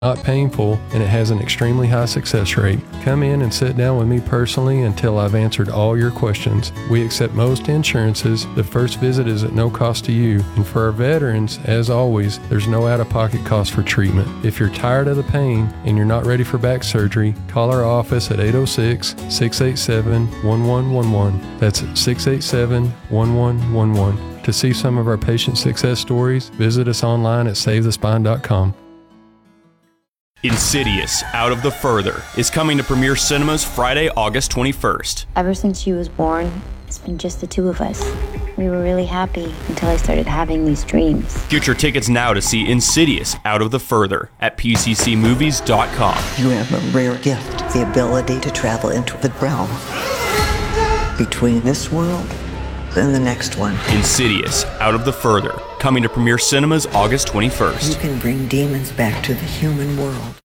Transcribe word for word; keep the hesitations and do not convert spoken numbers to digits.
not painful, and it has an extremely high success rate. Come in and sit down with me personally until I've answered all your questions. We accept most insurances. The first visit is at no cost to you. And for our veterans, as always, there's no out-of-pocket cost for treatment. If you're tired of the pain and you're not ready for back surgery, call our office at eight oh six, six eight seven, one one one one. That's six eight seven, one one one one. To see some of our patient success stories, visit us online at save the spine dot com. Insidious, Out of the Further is coming to Premier Cinemas Friday, August twenty-first. Ever since she was born, it's been just the two of us. We were really happy until I started having these dreams. Get your tickets now to see Insidious, Out of the Further at P C C movies dot com. You have a rare gift, the ability to travel into the realm between this world and the next one. Insidious, Out of the Further, coming to Premier Cinemas August twenty-first. You can bring demons back to the human world.